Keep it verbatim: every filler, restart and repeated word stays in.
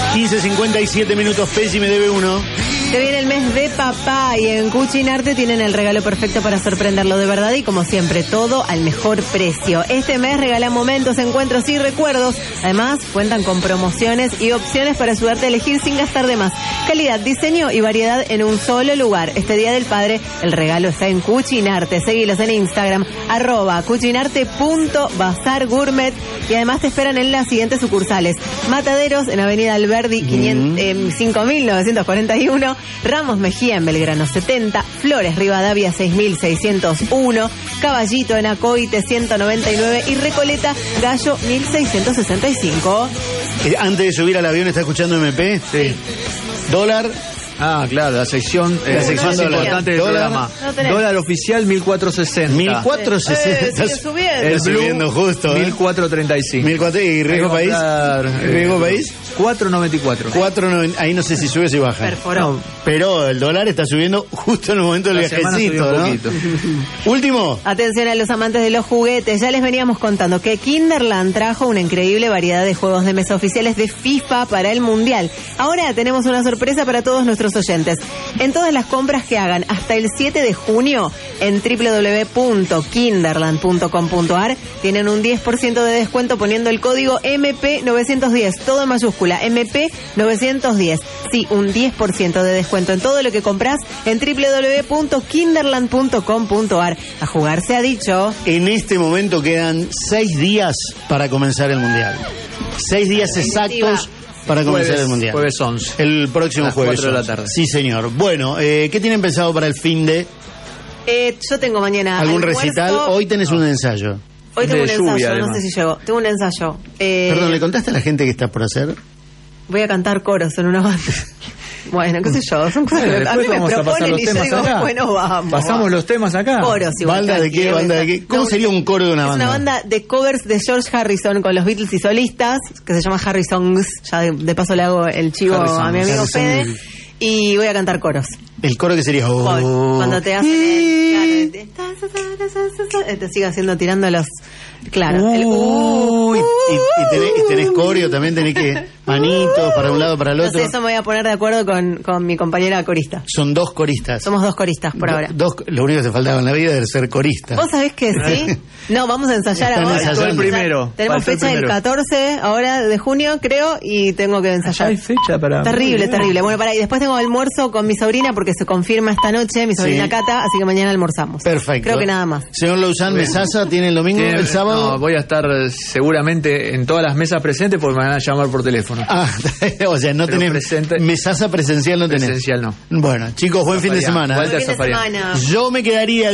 quince cincuenta y siete minutos, Pesci me debe uno. Se viene el mes de papá y en Cucinarte tienen el regalo perfecto para sorprenderlo de verdad y como siempre, todo al mejor precio. Este mes regalan momentos, encuentros y recuerdos. Además, cuentan con promociones y opciones para ayudarte a elegir sin gastar de más. Calidad, diseño y variedad en un solo lugar. Este Día del Padre, el regalo está en Cucinarte. Seguilos en Instagram, arroba cucinarte punto bazar gourmet. Y además te esperan en las siguientes sucursales. Mataderos en Avenida Alberdi, Mm. eh, cinco mil novecientos cuarenta y uno. Ramos Mejía en Belgrano setenta. Flores Rivadavia seis mil seiscientos uno. Caballito en Acoite ciento noventa y nueve. Y Recoleta Gallo mil seiscientos sesenta y cinco. Eh, Antes de subir al avión, ¿está escuchando M P? Sí. Dólar. Ah, claro, la sección, eh, La sección más dólar. importante del Dólar. programa. No tenés. Dólar oficial mil cuatrocientos sesenta. mil cuatrocientos sesenta. Eh, sigue subiendo. Está subiendo justo, ¿eh? mil cuatrocientos treinta y cinco. mil cuatrocientos. ¿Y riesgo país? ¿Riesgo país? cuatro noventa y cuatro. cuatro noventa. Ahí no sé si sube o si baja. Perforó. Pero el dólar está subiendo justo en el momento del La semana viajecito, subió un ¿no? poquito. Último. Atención a los amantes de los juguetes. Ya les veníamos contando que Kinderland trajo una increíble variedad de juegos de mesa oficiales de FIFA para el Mundial. Ahora tenemos una sorpresa para todos nuestros oyentes. En todas las compras que hagan hasta el siete de junio en doble u doble u doble u punto kinderland punto com punto a r tienen un diez por ciento de descuento poniendo el código M P novecientos diez, todo en mayúscula, M P novecientos diez. Sí, un diez por ciento de descuento en todo lo que compras en doble u doble u doble u punto kinderland punto com punto a r. A jugar se ha dicho. En este momento quedan seis días para comenzar el Mundial. Seis días exactos para comenzar Jueves, el Mundial. jueves once. El próximo A las jueves. cuatro de la once. tarde. Sí, señor. Bueno, eh, ¿qué tienen pensado para el fin de Eh, yo tengo mañana algún almuerzo. recital? Hoy tenés un ensayo. Hoy tengo un de ensayo, lluvia, no además. sé si llego. Tengo un ensayo. Eh, Perdón, ¿le contaste a la gente que está por hacer? Voy a cantar coros en una banda. Bueno, qué sé yo, son cosas Bueno, que a mí después me vamos a pasar proponen los y yo temas digo, acá. bueno, vamos. Pasamos los temas acá. Coros igual. ¿Banda de tranquilo, qué? ¿Banda de qué? ¿Cómo No, sería un coro de una es banda? una banda de covers de George Harrison con los Beatles y solistas, que se llama Harrisongs. Ya de, de paso le hago el chivo Harrison, a mi amigo Harrison. Fede. Y voy a cantar coros. El coro que sería... Oh. Cuando te hacen el... Claro, te, te sigue haciendo tirando los... Claro. El, Uy, y, y tenés, y tenés coreo, también tenés que manitos para un lado, para el no otro. sé, eso me voy a poner de acuerdo con, con mi compañera corista. Son dos coristas. Somos dos coristas por Do- ahora. Dos, lo único que te faltaba en la vida era ser corista. ¿Vos sabés que sí? No, vamos a ensayar Están ahora. ensayando. Faltó el primero. Tenemos Faltó el fecha el primero. catorce ahora de junio, creo, y tengo que Ya ensayar. hay fecha para... Terrible, terrible. Bueno, pará, y después tengo almuerzo con mi sobrina porque se confirma esta noche, mi sobrina Sí. Cata, así que mañana almorzamos. Perfecto. Creo que nada más. Señor Lausanne, Bien. Mesasa, ¿tiene el domingo, Tiene- el sábado? No, voy a estar eh, seguramente en todas las mesas presentes porque me van a llamar por teléfono. Ah, o sea, no Pero tenés... presente- Mesasa presencial no tenés. Presencial no. Bueno, chicos, buen fin de Zafarian. semana. Walter Buen fin de Zafarian. semana. Yo me quedaría